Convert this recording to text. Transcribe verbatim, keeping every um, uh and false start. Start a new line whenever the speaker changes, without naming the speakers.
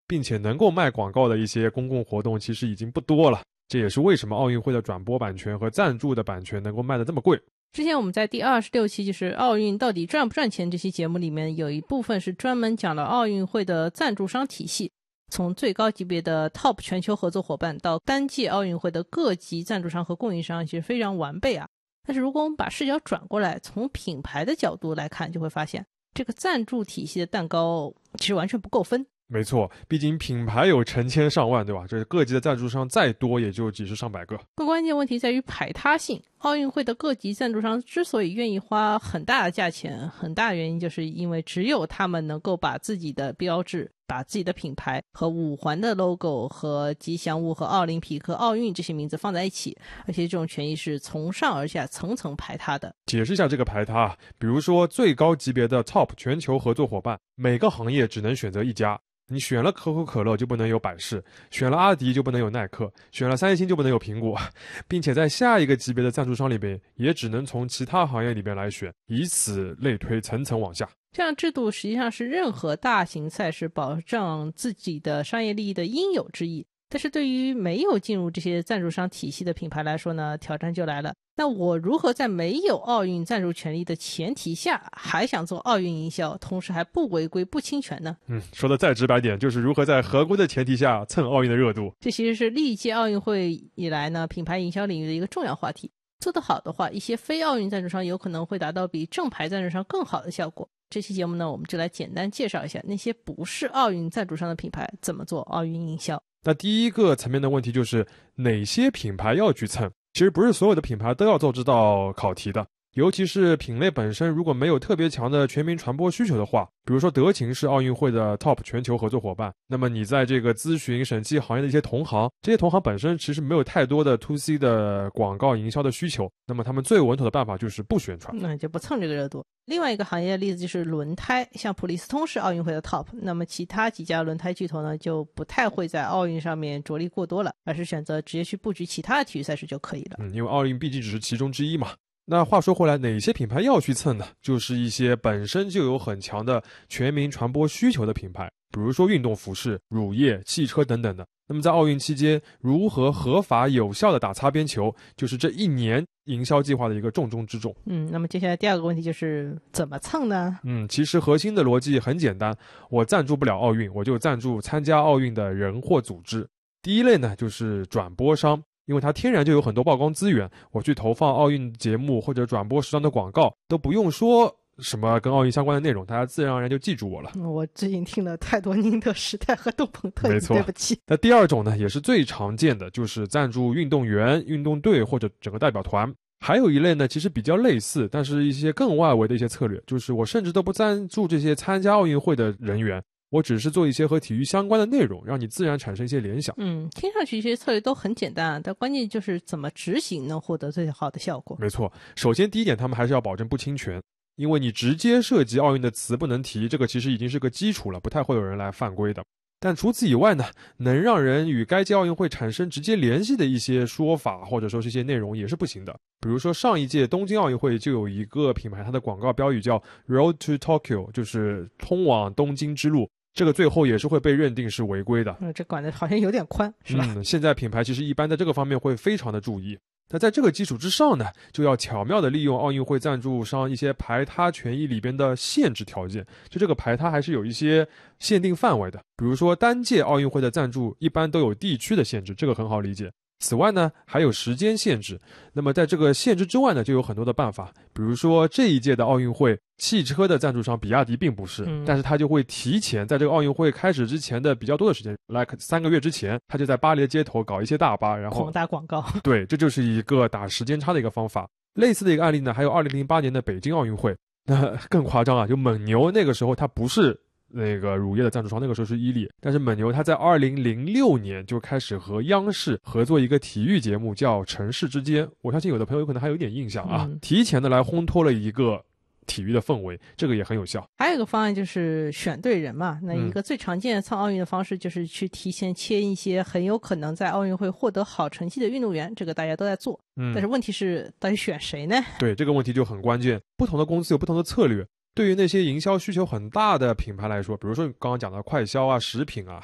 并且能够卖广告的一些公共活动其实已经不多了。这也是为什么奥运会的转播版权和赞助的版权能够卖得这么贵。
之前我们在第二十六期就是奥运到底赚不赚钱这期节目里面，有一部分是专门讲了奥运会的赞助商体系，从最高级别的 Top 全球合作伙伴到单届奥运会的各级赞助商和供应商，其实非常完备啊。但是如果我们把视角转过来，从品牌的角度来看，就会发现这个赞助体系的蛋糕其实完全不够分。
没错，毕竟品牌有成千上万，对吧？这各级的赞助商再多也就几十上百个。
更关键问题在于排他性。奥运会的各级赞助商之所以愿意花很大的价钱，很大的原因就是因为只有他们能够把自己的标志、把自己的品牌和五环的 logo 和吉祥物和奥林匹克、奥运这些名字放在一起，而且这种权益是从上而下层层排他的。
解释一下这个排他啊，比如说最高级别的 Top 全球合作伙伴，每个行业只能选择一家。你选了可口可乐就不能有百事，选了阿迪就不能有耐克，选了三星就不能有苹果，并且在下一个级别的赞助商里边也只能从其他行业里边来选，以此类推，层层往下。
这样制度实际上是任何大型赛事保障自己的商业利益的应有之义。但是对于没有进入这些赞助商体系的品牌来说呢，挑战就来了。那我如何在没有奥运赞助权利的前提下，还想做奥运营销，同时还不违规不侵权呢？
嗯，说的再直白点，就是如何在合规的前提下蹭奥运的热度。
这其实是历届奥运会以来呢，品牌营销领域的一个重要话题。做得好的话，一些非奥运赞助商有可能会达到比正牌赞助商更好的效果。这期节目呢，我们就来简单介绍一下那些不是奥运赞助商的品牌怎么做奥运营销。
那第一个层面的问题就是哪些品牌要去蹭，其实不是所有的品牌都要做这道考题的，尤其是品类本身如果没有特别强的全民传播需求的话，比如说德勤是奥运会的 Top 全球合作伙伴，那么你在这个咨询审计行业的一些同行，这些同行本身其实没有太多的 to C 的广告营销的需求，那么他们最稳妥的办法就是不宣传，
那就不蹭这个热度。另外一个行业的例子就是轮胎，像普利司通是奥运会的 Top， 那么其他几家轮胎巨头呢，就不太会在奥运上面着力过多了，而是选择直接去布局其他的体育赛事就可以了。
嗯，因为奥运毕竟只是其中之一嘛。那话说回来，哪些品牌要去蹭呢？就是一些本身就有很强的全民传播需求的品牌，比如说运动服饰、乳业、汽车等等的。那么在奥运期间，如何合法有效的打擦边球，就是这一年营销计划的一个重中之重。
嗯，那么接下来第二个问题就是怎么蹭呢？
嗯，其实核心的逻辑很简单，我赞助不了奥运，我就赞助参加奥运的人或组织。第一类呢，就是转播商。因为它天然就有很多曝光资源，我去投放奥运节目或者转播时尚的广告，都不用说什么跟奥运相关的内容，大家自然而然就记住我了。
嗯、我最近听了太多宁德时代和杜蓬特，
没错，
对不起。
那第二种呢，也是最常见的，就是赞助运动员、运动队或者整个代表团。还有一类呢，其实比较类似，但是一些更外围的一些策略，就是我甚至都不赞助这些参加奥运会的人员，我只是做一些和体育相关的内容，让你自然产生一些联想。
嗯，听上去这些策略都很简单啊，但关键就是怎么执行能获得最好的效果。
没错，首先第一点，他们还是要保证不侵权，因为你直接涉及奥运的词不能提，这个其实已经是个基础了，不太会有人来犯规的。但除此以外呢，能让人与该届奥运会产生直接联系的一些说法或者说是一些内容也是不行的。比如说上一届东京奥运会就有一个品牌，它的广告标语叫 Road to Tokyo， 就是通往东京之路，这个最后也是会被认定是违规的。
嗯，这管的好像有点宽，是吧？
嗯，现在品牌其实一般在这个方面会非常的注意。那在这个基础之上呢，就要巧妙的利用奥运会赞助商一些排他权益里边的限制条件，就这个排他还是有一些限定范围的。比如说单届奥运会的赞助一般都有地区的限制，这个很好理解。此外呢，还有时间限制。那么在这个限制之外呢，就有很多的办法。比如说这一届的奥运会，汽车的赞助商比亚迪并不是，
嗯、
但是他就会提前在这个奥运会开始之前的比较多的时间 like 三个月之前，他就在巴黎的街头搞一些大巴，然后
狂打广告。
对，这就是一个打时间差的一个方法。类似的一个案例呢，还有二零零八年的北京奥运会，那更夸张啊，就蒙牛那个时候它不是那个乳业的赞助商，那个时候是伊利，但是蒙牛它在二零零六年就开始和央视合作一个体育节目叫《城市之间》，我相信有的朋友可能还有点印象啊，
嗯、
提前的来烘托了一个体育的氛围，这个也很有效。
还有一个方案就是选对人嘛，那一个最常见的蹭奥运的方式就是去提前签一些很有可能在奥运会获得好成绩的运动员，这个大家都在做。
嗯，
但是问题是到底选谁呢？
对，这个问题就很关键，不同的公司有不同的策略。对于那些营销需求很大的品牌来说，比如说刚刚讲的快消啊、食品啊，